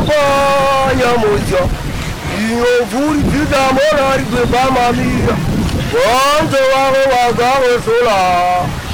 ya moja iyo vuri pita mora rigwe ba mami wanzo wako wagawo sola